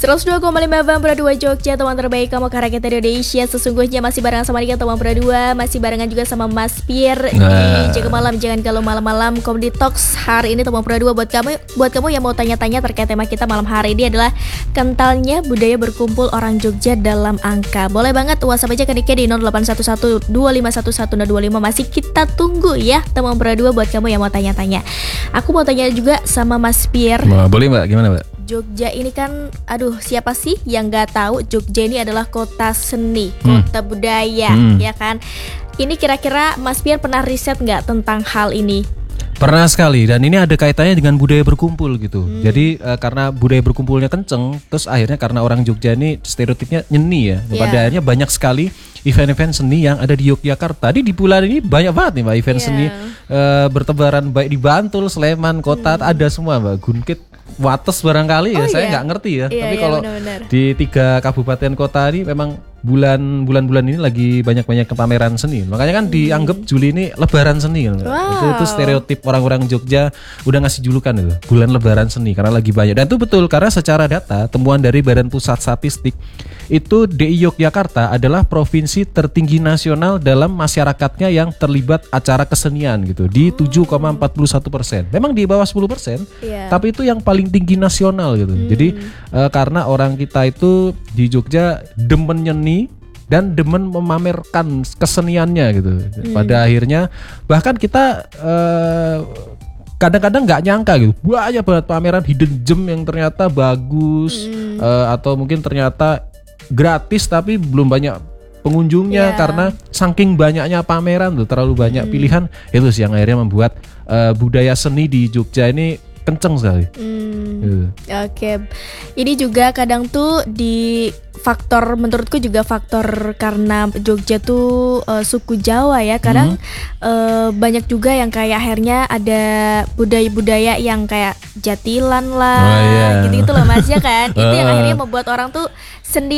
102,5 FM Pro 2 Jogja, teman terbaik kamu Karaket Indonesia. Sesungguhnya masih barengan sama Dika, teman Pro 2. Masih barengan juga sama Mas Pier di Jaga Malam. Jangan kalau malam-malam Comedy Talks. Hari ini teman Pro 2 buat kamu yang mau tanya-tanya terkait tema kita malam hari ini adalah kentalnya budaya berkumpul orang Jogja dalam angka. Boleh banget WhatsApp aja ke Dika di 0811 2511 025. Masih kita tunggu ya teman Pro 2 buat kamu yang mau tanya-tanya. Aku mau tanya juga sama Mas Pier. Boleh Mbak, gimana Mbak? Jogja ini kan, siapa sih yang nggak tahu Jogja ini adalah kota seni, kota budaya, ya kan? Ini kira-kira Mas Pier pernah riset nggak tentang hal ini? Pernah sekali, dan ini ada kaitannya dengan budaya berkumpul gitu. Jadi karena budaya berkumpulnya kenceng, terus akhirnya karena orang Jogja ini stereotipnya nyeni ya. Pada akhirnya banyak sekali event-event seni yang ada di Yogyakarta. Tadi di bulan ini banyak banget nih Mbak event seni bertebaran, baik di Bantul, Sleman, Kota, ada semua Mbak. Gunkit, Wates barangkali ya, saya nggak ngerti ya. Tapi kalau di 3 kabupaten kota ini memang bulan-bulan ini lagi banyak-banyak pameran seni. Makanya kan dianggap Juli ini lebaran seni. Itu stereotip orang-orang Jogja udah ngasih julukan itu, bulan lebaran seni karena lagi banyak. Dan itu betul karena secara data temuan dari Badan Pusat Statistik itu DI Yogyakarta adalah provinsi tertinggi nasional dalam masyarakatnya yang terlibat acara kesenian gitu di 7,41%. Memang di bawah 10%, tapi itu yang paling tinggi nasional gitu. Jadi karena orang kita itu di Jogja demen nyeni dan demen memamerkan keseniannya gitu. Pada akhirnya bahkan kita kadang-kadang nggak nyangka gitu, banyak banget pameran hidden gem yang ternyata bagus, atau mungkin ternyata gratis tapi belum banyak pengunjungnya karena saking banyaknya pameran tuh, terlalu banyak pilihan. Itu sih yang akhirnya membuat budaya seni di Jogja ini kenceng sekali. Oke. Ini juga kadang tuh di faktor, menurutku juga faktor karena Jogja tuh suku Jawa ya. Kadang banyak juga yang kayak akhirnya ada budaya-budaya yang kayak jatilan lah, gitu-gitu loh Mas ya kan. Itu yang akhirnya membuat orang tuh seni